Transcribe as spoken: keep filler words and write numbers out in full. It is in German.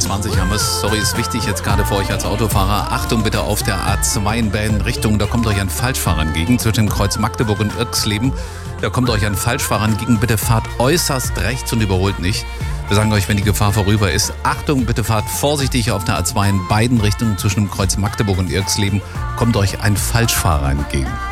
zwanzig haben wir es. Sorry, ist wichtig jetzt gerade für euch als Autofahrer. Achtung bitte auf der A zwei in beiden Richtungen. Da kommt euch ein Falschfahrer entgegen zwischen dem Kreuz Magdeburg und Irxleben. Da kommt euch ein Falschfahrer entgegen. Bitte fahrt äußerst rechts und überholt nicht. Wir sagen euch, wenn die Gefahr vorüber ist, Achtung, bitte fahrt vorsichtig auf der A zwei in beiden Richtungen zwischen dem Kreuz Magdeburg und Irxleben. Kommt euch ein Falschfahrer entgegen.